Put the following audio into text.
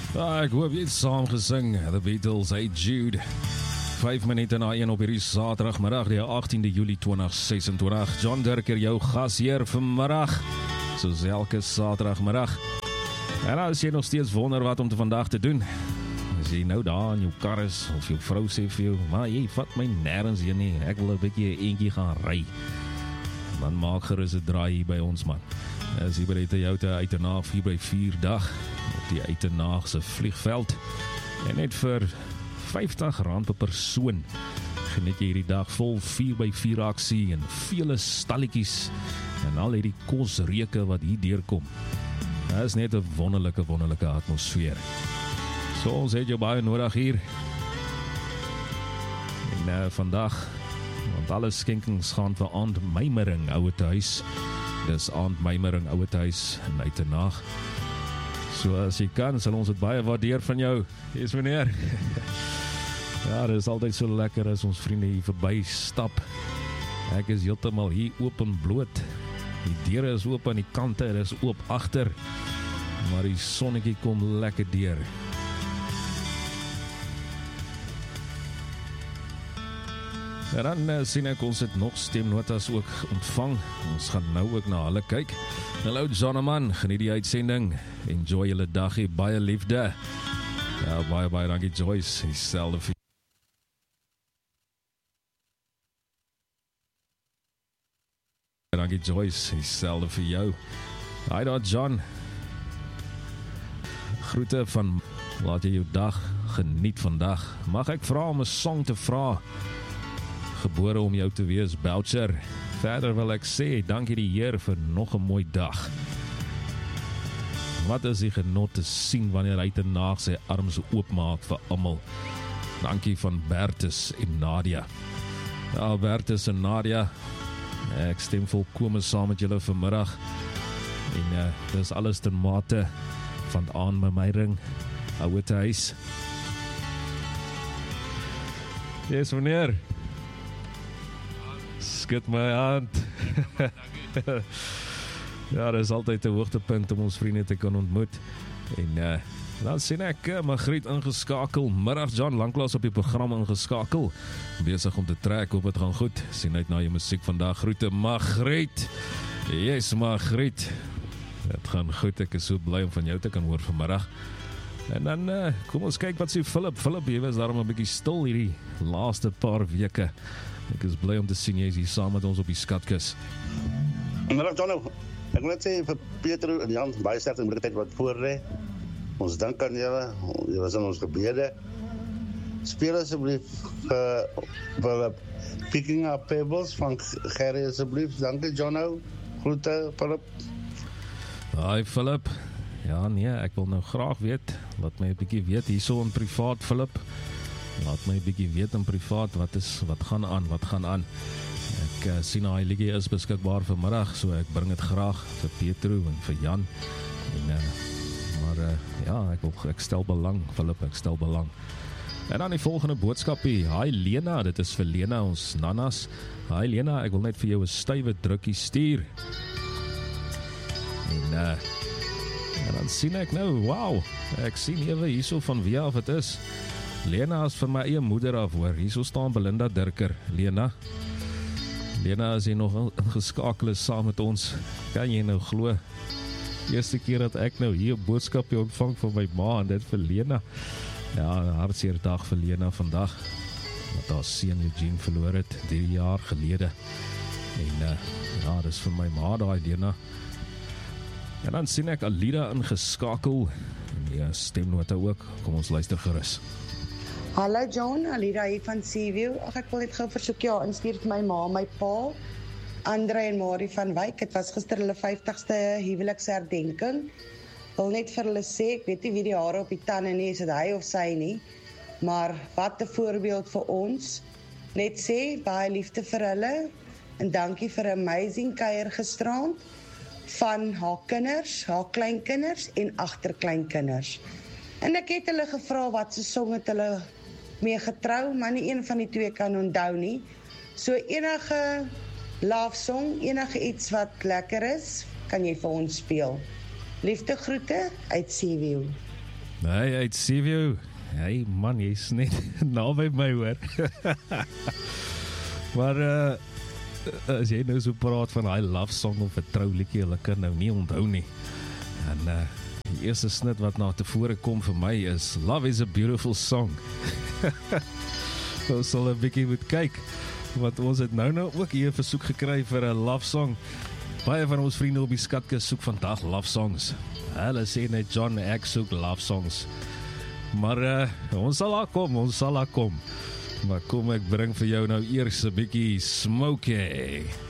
Ek hoop jy het saam gesing, The Beatles, Hey Jude. 5 minute na 1 op hierdie Saterdagmiddag, die 18de Julie 2026. John Dirker, jou gasheer vanmiddag, soos elke Saterdagmiddag. En as jy nog steeds wonder wat om te vandag te doen, as jy nou daar in jou kar is, of jou vrou sê vir jou, maar jy vat my nergens hier nie, ek wil 'n bietjie eentjie gaan ry, dan maak gerus 'n draai hier by ons, man. As jy by die Toyota Uitenaag 4x4 dag op die Uitenaagse vliegveld, en net vir R50 per persoon geniet jy hierdie dag vol 4x4 aksie en vele stalletjies en al hierdie kosreuke wat hier deurkom. Dit is net 'n wonderlike atmosfeer. So ons het jou baie nodig hier. En vandag, want alle skenkings gaan vir Aand Meimering Ouetehuis. Dis Aand Meimering Ouetehuis in Uitenaag. So as jy kan, sal ons dit baie waardeer van jou. Yes, meneer. Ja, dit is altyd so lekker as ons vriende hier verby stap. Ek is heeltemal hier oop en bloot. Die deure is oop aan die kante, dit is oop agter. Maar die sonnetjie kom lekker deur. En dan sien ek ons het nog stemnotas ook ontvang. Ons gaan nou ook na hulle kyk. Hallo Jonaman, geniet die uitsending. Enjoy julle dag hier, baie liefde. Ja, baie dankie Joyce, dieselfde vir dankie Joyce, dieselfde vir jou. Hi daar John. Groete van, laat jy jou dag geniet vandag. Mag ek vra om 'n song te vra? Gebore om jou te wees, Boucher. Verder wil ek sê, dankie die Heer vir nog 'n mooi dag. Wat is die genot te sien wanneer hy Uitenaag sy arms oopmaak vir almal. Dankie van Bertus en Nadia. Ja, Bertus en Nadia, ek stem volkome saam met julle vanmiddag. En dis alles ten mate van Aand Meimering Ouetehuis. Yes, meneer. Skud my hand. Ja, dit is altyd 'n hoogtepunt om ons vriende te kan ontmoet. En dan sien ek Margriet ingeskakel. Middag John, lanklaas op die program ingeskakel. Besig om te trek, hoop dit gaan goed. Sien uit na jou musiek vandag. Groete Margriet. Yes, Margriet. Dit gaan goed, ek is so bly om van jou te kan hoor vanmiddag. En dan kom ons kyk wat sê Philip. Philip, jy was daarom 'n bietjie stil hierdie laaste paar weke. Ek is bly om te sien jy is hier saam met ons op die skatkis. Middag John, ek wil net sê vir Peter en Jan, baie sterkte met die tyd wat voorlê. Ons dink aan julle, julle is in ons gebede. Speel asseblief vir Picking Up Pebbles van Gerry asseblief. Dankie John, groete Philip. Hi Philip. Ja nee, ek wil nou graag weet, laat my 'n bietjie weet hierso in privaat Philip. Laat my 'n bietjie weet in privaat, wat gaan aan. Ek sien hy liedjie is beskikbaar vanmiddag, so ek bring dit graag vir Petro en vir Jan. En maar ja, ek stel belang, Philip, ek stel belang. En dan die volgende boodskapie. Hi Lena, dit is vir Lena, ons nanas. Hi Lena, ek wil net vir jou 'n stywe drukkie stuur. En dan sien ek nou, wow, ek sien ewe hierso van wie af het is. Lena is van my eie moeder af hoor. Hierso staan Belinda Dirker. Lena is hier nog ingeskakel is saam met ons. Kan jy nou glo? Eerste keer dat ek nou hier 'n boodskapie ontvang van my ma en dit vir Lena. Ja, 'n hartseer dag vir Lena vandag. Wat haar seun Eugene verloor het 3 jaar gelede. En ja, dis vir my ma daai Lena. En dan sien ek Alida ingeskakel. En ja, stemnota ook. Kom ons luister gerus. Hallo John, Alida hier van Seaview. Ek wil net gou versoek instuur vir my ma, my pa, Andre en Marie van Wyk. Het was gister hulle 50ste huweliksherdenking. Wil net vir hulle sê, ek weet nie wie die hare op die tande nie, is dit hy of sy nie, maar wat 'n voorbeeld vir ons. Net sê, baie liefde vir hulle, en dankie vir 'n amazing kuier gisterand, van haar kinders, haar kleinkinders en agterkleinkinders. En ek het hulle gevra wat se song het hulle mee getrou, maar nie een van die twee kan onthou nie. So enige love song, enige iets wat lekker is, kan jy vir ons speel. Liefde groete uit Seaview. Nee, uit Seaview. Hey man, jy's net naby my hoor. Maar as jy nou so praat van hy love song of 'n trouliedjie, hulle kan nou nie onthou nie. En die eerste snit wat na tevore kom vir my is Love is a Beautiful Song. Ons sal 'n bietjie moet kyk, want ons het nou ook hier 'n versoek gekry vir 'n love song. Baie van ons vriende op die skatkis soek vandag love songs. Hulle sê net John, ek soek love songs. Maar ons sal daar kom. Maar kom ek bring vir jou nou eers 'n bietjie Smokey.